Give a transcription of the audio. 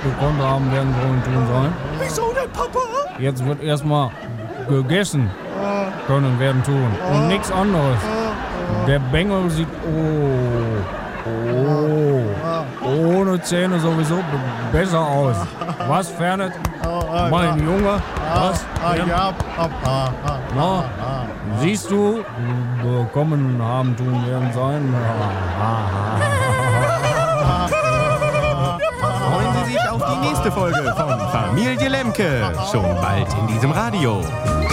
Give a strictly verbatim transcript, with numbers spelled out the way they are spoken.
gekonnt haben, werden sollen tun sollen. Wieso denn, Papa? Jetzt wird erstmal gegessen können werden tun. Und nichts anderes. Der Bengel sieht oh, oh, ohne Zähne sowieso b- besser aus. Was, Fernet? Mein Junge? Was? Ja, Papa. Na, siehst du, bekommen haben tun werden sein. Freuen Sie sich auf die nächste Folge von Familie Lemke. Schon bald in diesem Radio.